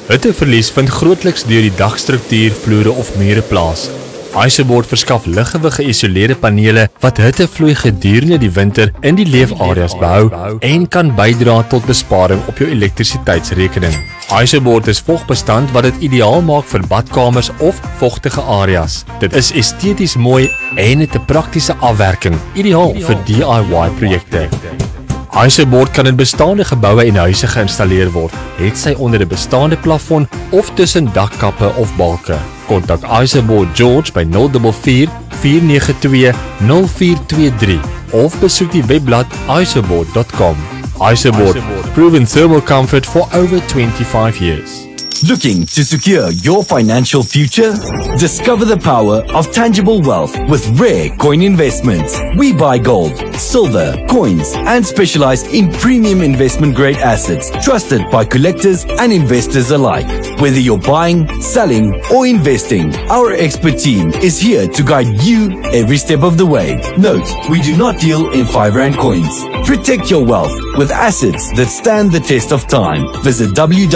Hitteverlies vind grootliks deur die dagstruktuur, vloere of mure plaas. Iceboard verskaf liggewig geïsoleerde panele wat hittevloei gedurende die winter in die leefareas behou en kan bydra tot besparing op jou elektrisiteitsrekening. Iceboard is vogbestand wat dit ideaal maak vir badkamers of vogtige areas. Dit is esteties mooi en het 'n praktiese afwerking, ideaal vir DIY projekte. Iceboard kan in bestaande geboue en huise geïnstalleer word, hetsy onder 'n bestaande plafon of tussen dakkappe of balke. Kontak Iceboard George by 044 492 0423 of besoek die webblad iceboard.com. Iceboard, proven thermal comfort for over 25 years. Looking to secure your financial future? Discover the power of tangible wealth with Rare Coin Investments. We buy gold, silver, coins, and specialize in premium investment grade assets trusted by collectors and investors alike. Whether you're buying, selling, or investing, our expert team is here to guide you every step of the way. Note, we do not deal in 5 Rand coins. Protect your wealth with assets that stand the test of time. Visit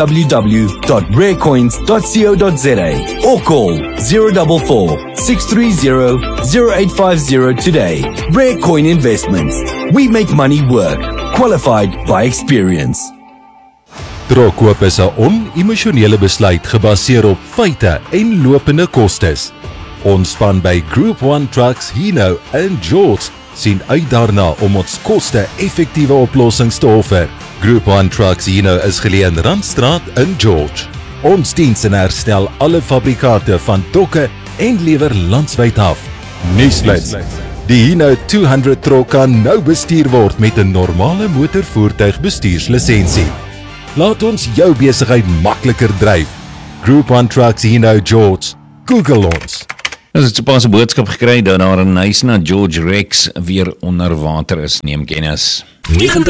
www.rarecoins.co.za or call 044 630 0850 today. Rare Coin Investments. We make money work. Qualified by experience. Trokkoop is 'n on-emosionele besluit gebaseer op feite en lopende kostes. Ons span by Group 1 Trucks, Hino en George sien uit daarna om ons koste-effektiewe oplossings te offer. Group 1 Trucks Hino is geleë in Randstraat in George. Ons diens en herstel alle fabrikate van dokke en lewer landwyd af. Nuusflits. Die Hino 200 trok kan nou bestuur word met 'n normale motorvoertuig bestuurslisensie. Laat ons jou besigheid makliker dryf. Group 1 Trucks Hino George. Google ons. Ons het sopas 'n boodskap gekry dat daar 'n huis na George Rex weer onder water is. Neem kennis.